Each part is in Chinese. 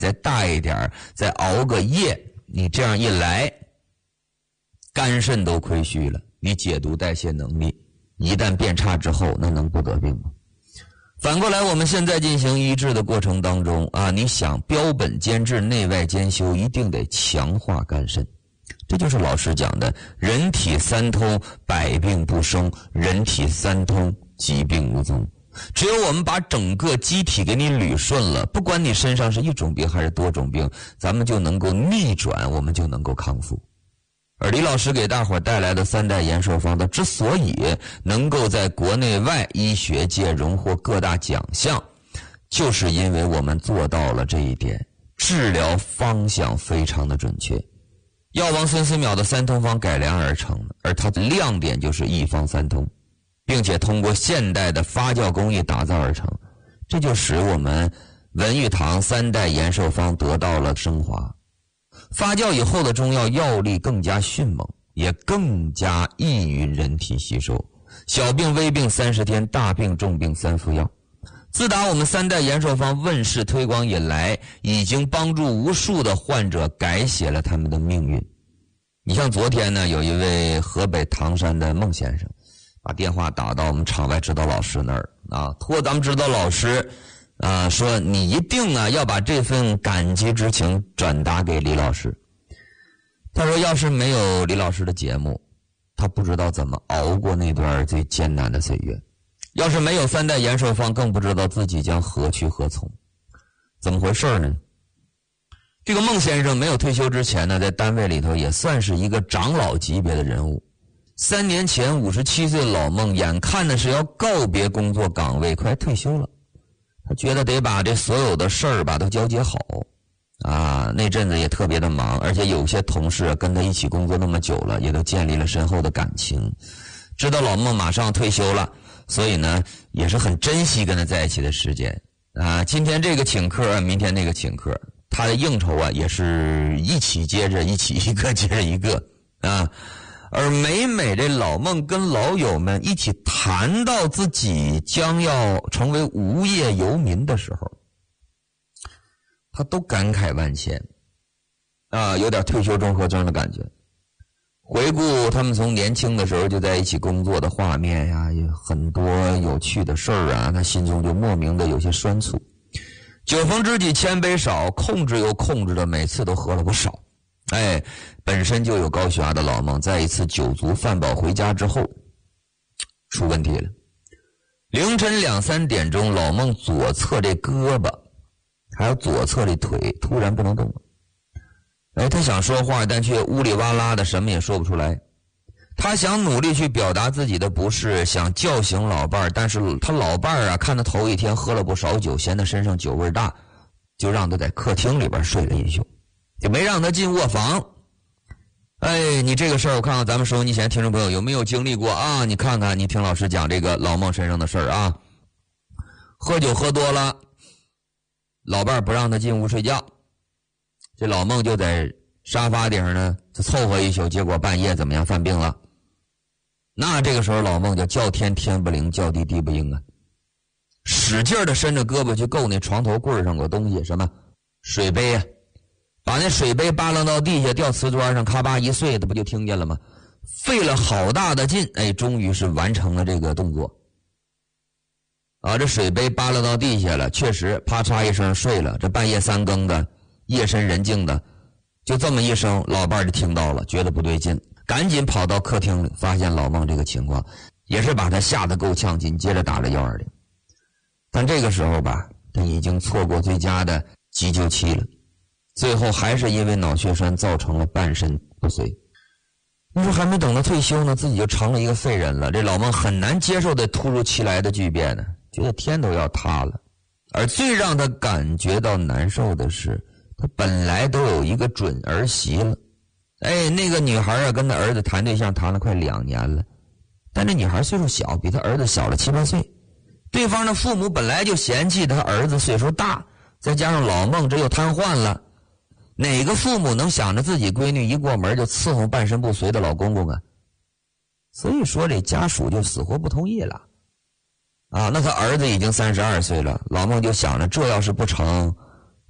再大一点，再熬个夜，你这样一来，肝肾都亏虚了，你解毒代谢能力一旦变差之后，那能不得病吗？反过来，我们现在进行医治的过程当中啊，你想标本兼治，内外兼修，一定得强化肝肾。这就是老师讲的人体三通，百病不生；人体三通，疾病无踪。只有我们把整个机体给你捋顺了，不管你身上是一种病还是多种病，咱们就能够逆转，我们就能够康复。而李老师给大伙带来的3代延寿方，它之所以能够在国内外医学界荣获各大奖项，就是因为我们做到了这一点，治疗方向非常的准确。药王孙思邈的3通方改良而成的，而它的亮点就是一方三通，并且通过现代的发酵工艺打造而成，这就使我们文玉堂3代延寿方得到了升华。发酵以后的中药药力更加迅猛，也更加易于人体吸收。小病微病30天，大病重病3服药。自打我们3代延寿方问世推广以来，已经帮助无数的患者改写了他们的命运。你像昨天呢，有一位河北唐山的孟先生把电话打到我们场外指导老师那儿啊，托咱们指导老师说你一定要把这份感激之情转达给李老师。他说要是没有李老师的节目，他不知道怎么熬过那段最艰难的岁月。要是没有3代延寿方，更不知道自己将何去何从。怎么回事呢？这个孟先生没有退休之前呢，在单位里头也算是一个长老级别的人物。3年前57岁的老孟眼看的是要告别工作岗位，快退休了。他觉得得把这所有的事儿都交接好啊，那阵子也特别的忙，而且有些同事跟他一起工作那么久了，也都建立了深厚的感情。知道老孟马上退休了，所以呢也是很珍惜跟他在一起的时间啊。今天这个请客，明天那个请客，他的应酬也是一起接着一起，一个接着一个啊。而每这老孟跟老友们一起谈到自己将要成为无业游民的时候，他都感慨万千啊，有点退休综合征的感觉。回顾他们从年轻的时候就在一起工作的画面呀，有很多有趣的事儿啊，他心中就莫名的有些酸楚。酒逢知己千杯少，控制又控制的每次都喝了不少。本身就有高血压的老孟，在一次酒足饭饱回家之后出问题了。凌晨2、3点钟，老孟左侧这胳膊还有左侧这腿突然不能动了。他想说话，但却呜里哇啦的什么也说不出来。他想努力去表达自己的不适，想叫醒老伴儿，但是他老伴儿看他头一天喝了不少酒，嫌他身上酒味大，就让他在客厅里边睡了一宿，就没让他进卧房。你这个事儿，我看看咱们收音机前听众朋友有没有经历过啊？你看看，你听老师讲这个老孟身上的事儿啊。喝酒喝多了，老伴儿不让他进屋睡觉，这老孟就在沙发顶上呢，就凑合一宿，结果半夜怎么样犯病了。那这个时候老孟就叫天天不灵，叫地地不应啊，使劲的伸着胳膊去够那床头柜上有东西，什么水杯啊，把那水杯扒拉到地下，掉瓷砖上，咔吧一碎，他不就听见了吗？费了好大的劲，终于是完成了这个动作啊！这水杯扒拉到地下了，确实啪嚓一声睡了。这半夜3更的，夜深人静的，就这么一声，老伴儿就听到了，觉得不对劲，赶紧跑到客厅里，发现老孟这个情况，也是把他吓得够呛，紧接着打了120。但这个时候吧，他已经错过最佳的急救期了，最后还是因为脑血栓造成了半身不遂。你说还没等他退休呢，自己就成了一个废人了。这老孟很难接受的突如其来的巨变呢，觉得天都要塌了。而最让他感觉到难受的是，他本来都有一个准儿媳了，那个女孩跟他儿子谈对象谈了快2年了，但这女孩岁数小，比他儿子小了7、8岁。对方的父母本来就嫌弃他儿子岁数大，再加上老孟这又瘫痪了，哪个父母能想着自己闺女一过门就伺候半身不遂的老公公啊？所以说这家属就死活不同意了啊。那他儿子已经32岁了，老孟就想着这要是不成，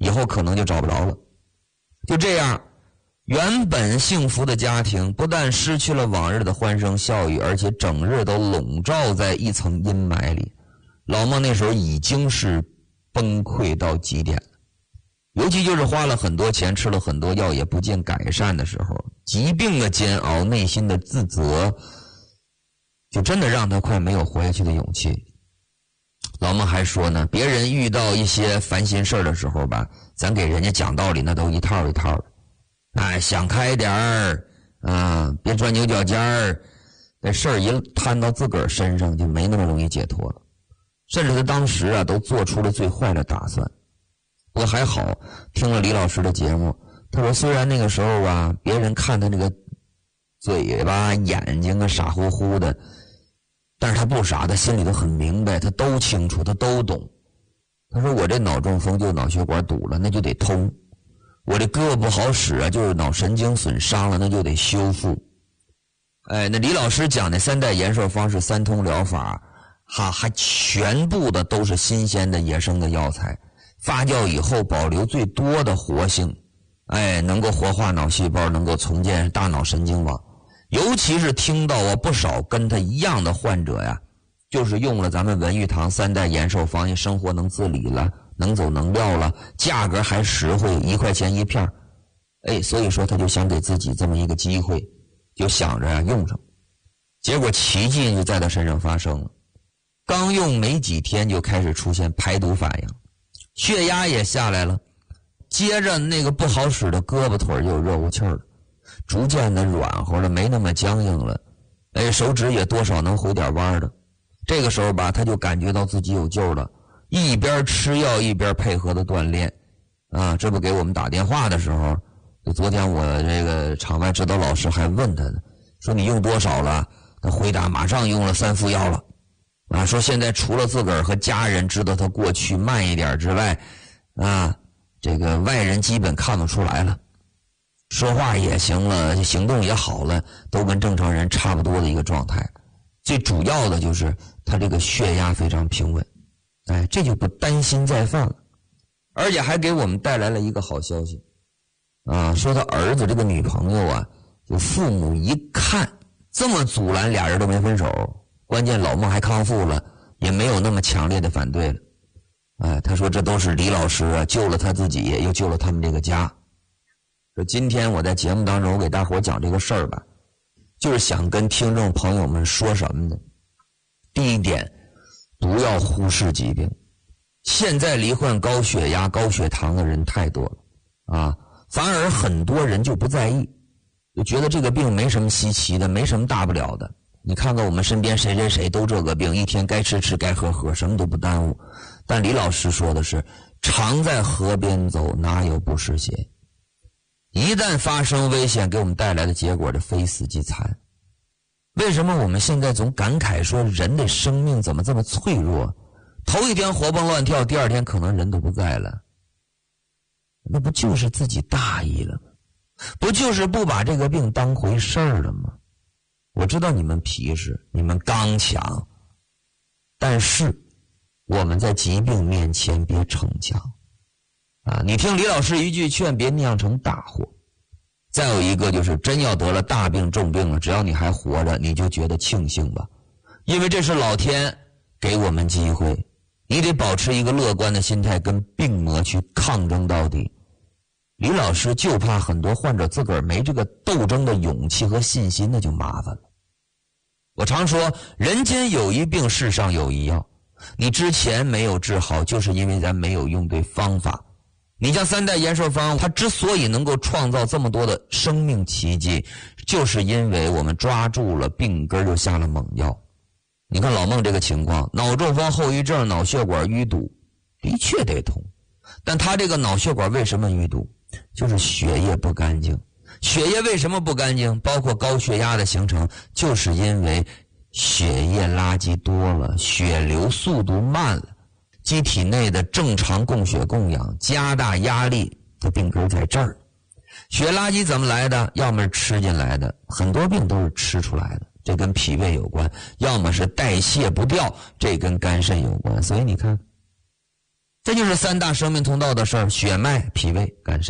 以后可能就找不着了。就这样，原本幸福的家庭不但失去了往日的欢声笑语，而且整日都笼罩在一层阴霾里。老孟那时候已经是崩溃到极点了，尤其就是花了很多钱，吃了很多药也不见改善的时候，疾病的煎熬，内心的自责，就真的让他快没有活下去的勇气。老孟还说呢，别人遇到一些烦心事儿的时候吧，咱给人家讲道理那都一套一套的。哎，想开点儿啊，别钻牛角尖儿。这事儿一摊到自个儿身上，就没那么容易解脱了。甚至他当时啊，都做出了最坏的打算。不过还好，听了李老师的节目，他说虽然那个时候啊，别人看他那个嘴巴、眼睛啊傻乎乎的，但是他不傻，他心里头很明白，他都清楚，他都懂。他说我这脑中风就脑血管堵了，那就得通。我这胳膊不好使啊，就是脑神经损伤了，那就得修复。哎，那李老师讲的3代延寿方是3通疗法，还全部的都是新鲜的野生的药材，发酵以后保留最多的活性，哎，能够活化脑细胞，能够重建大脑神经网。尤其是听到啊不少跟他一样的患者呀，就是用了咱们文玉堂3代延寿方，生活能自理了，能走能撂了，价格还实惠，1块钱一片。哎，所以说他就想给自己这么一个机会，就想着呀用上。结果奇迹就在他身上发生了，刚用没几天就开始出现排毒反应，血压也下来了，接着那个不好使的胳膊腿就有热乎气儿了，逐渐的软和了，没那么僵硬了，哎，手指也多少能回点弯的。这个时候吧，他就感觉到自己有救了，一边吃药一边配合的锻炼啊。这不给我们打电话的时候，就昨天我这个场外指导老师还问他呢，说你用多少了？他回答马上用了3副药了啊，说现在除了自个儿和家人知道他过去慢一点之外啊，这个外人基本看不出来了，说话也行了，行动也好了，都跟正常人差不多的一个状态。最主要的就是他这个血压非常平稳，哎，这就不担心再犯了。而且还给我们带来了一个好消息啊，说他儿子这个女朋友啊，就父母一看这么阻拦，俩人都没分手，关键老孟还康复了，也没有那么强烈的反对了。哎，他说这都是李老师啊救了他自己，又救了他们这个家。说今天我在节目当中我给大伙讲这个事儿吧，就是想跟听众朋友们说什么呢？第一点，不要忽视疾病。现在罹患高血压、高血糖的人太多了啊，反而很多人就不在意，就觉得这个病没什么稀奇的，没什么大不了的。你看看我们身边谁谁谁都这个病，一天该吃吃该喝喝，什么都不耽误。但李老师说的是，常在河边走，哪有不湿鞋？一旦发生危险，给我们带来的结果是非死即残。为什么我们现在总感慨说人的生命怎么这么脆弱？头一天活蹦乱跳，第二天可能人都不在了。那不就是自己大意了吗？不就是不把这个病当回事儿了吗？我知道你们皮实，你们刚强，但是我们在疾病面前别逞强啊！你听李老师一句劝，别酿成大祸。再有一个就是真要得了大病重病了，只要你还活着，你就觉得庆幸吧，因为这是老天给我们机会，你得保持一个乐观的心态，跟病魔去抗争到底。李老师就怕很多患者自个儿没这个斗争的勇气和信心，那就麻烦了。我常说人间有一病，世上有一药，你之前没有治好，就是因为咱没有用对方法。你像3代延寿方，它之所以能够创造这么多的生命奇迹，就是因为我们抓住了病根，就下了猛药。你看老孟这个情况，脑中风后遗症，脑血管淤堵，的确得通，但他这个脑血管为什么淤堵？就是血液不干净。血液为什么不干净？包括高血压的形成，就是因为血液垃圾多了，血流速度慢了，机体内的正常供血供氧加大压力的病根在这儿。血垃圾怎么来的？要么是吃进来的，很多病都是吃出来的，这跟脾胃有关；要么是代谢不掉，这跟肝肾有关。所以你看， 这就是三大生命通道的事儿：血脉、脾胃、肝肾。